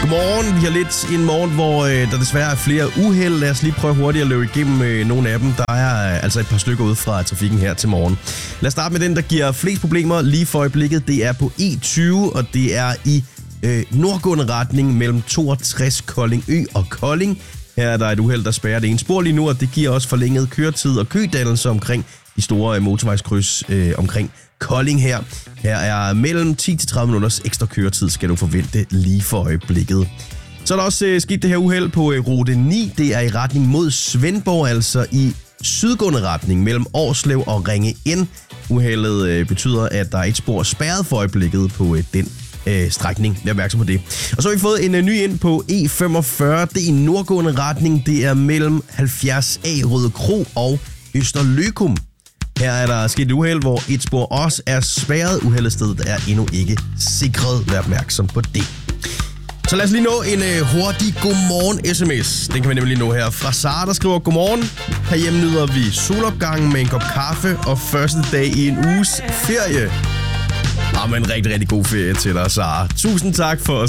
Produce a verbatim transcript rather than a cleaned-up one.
Godmorgen. Vi har lidt en morgen, hvor øh, der desværre er flere uheld. Lad os lige prøve hurtigt at løbe igennem øh, nogle af dem. Der er øh, altså et par stykker ud fra trafikken her til morgen. Lad os starte med den, der giver flest problemer lige for øjeblikket. Det er på E tyve, og det er i øh, nordgående retning mellem toogtres Kolding Ø og Kolding. Her er der et uheld, der spærrer det ene spor lige nu, og det giver også forlænget køretid og kødannelse omkring de store øh, motorvejskryds øh, omkring Kolding her. Her er mellem ti til tredive minutters ekstra køretid, skal du forvente lige for øjeblikket. Så er der også øh, sket det her uheld på øh, rute ni. Det er i retning mod Svendborg, altså i sydgående retning mellem Årslev og Ringe N. Uheldet øh, betyder, at der er et spor spærret for øjeblikket på øh, den øh, strækning. Vær opmærksom på det. Og så har vi fået en øh, ny ind på E femogfyrre. Det er i nordgående retning. Det er mellem halvfjerds A Røde Kro og Østerløkum. Her er der sket et uheld, hvor et spor også er spærret. Uheldestedet er endnu ikke sikret. Vær opmærksom på det. Så lad os lige nå en øh, hurtig godmorgen-sms. Den kan vi nemlig nå her fra Sara, der skriver: Godmorgen. Herhjemme nyder vi solopgangen med en kop kaffe og første dag i en uges ferie. Jamen, en rigtig, rigtig god ferie til dig, Sara. Tusind tak for at